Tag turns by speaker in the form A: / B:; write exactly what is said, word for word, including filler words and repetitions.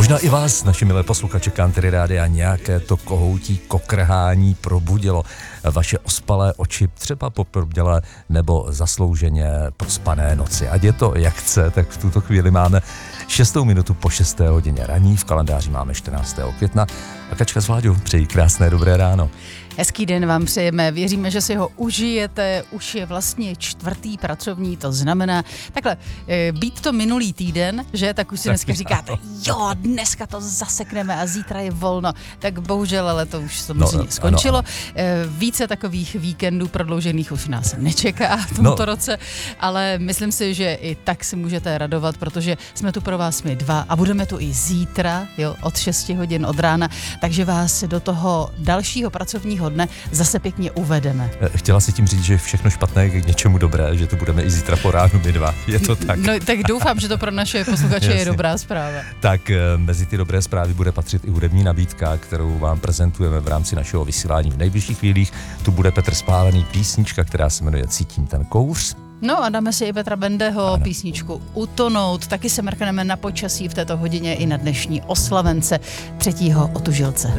A: Možná i vás, naši milé posluchače Country Rádia, nějaké to kohoutí kokrhání probudilo vaše ospalé oči, třeba po probdělé nebo zaslouženě prospané noci. Ať je to jak chce, tak v tuto chvíli máme šestou minutu po šesté hodině raní, v kalendáři máme čtrnáctého května a Kačka s Vláďou přejí krásné dobré ráno.
B: Hezký den vám přejeme, věříme, že si ho užijete, už je vlastně čtvrtý pracovní, to znamená, takhle, být to minulý týden, že, tak už si dneska říkáte, jo, dneska to zasekneme a zítra je volno, tak bohužel, ale to už samozřejmě no, skončilo. Ano, ano. Více takových víkendů prodloužených už nás nečeká v tomto no. roce, ale myslím si, že i tak si můžete radovat, protože jsme tu pro vás my dva a budeme tu i zítra, jo, od šesti hodin od rána, takže vás do toho dalšího pracovního dne zase pěkně uvedeme.
A: Chtěla si tím říct, že všechno špatné je k něčemu dobré, že to budeme i zítra po ránu my dva. Je to tak?
B: No tak doufám, že to pro naše posluchače je dobrá zpráva.
A: Tak mezi ty dobré zprávy bude patřit i hudební nabídka, kterou vám prezentujeme v rámci našeho vysílání v nejbližších chvílích. Tu bude Petr Spálený, písnička, která se jmenuje Cítím ten kouř.
B: No a dáme si i Petra Bendeho ano. písničku Utonout. Taky se mrkneme na počasí v této hodině i na dnešní oslavence třetího otužilce.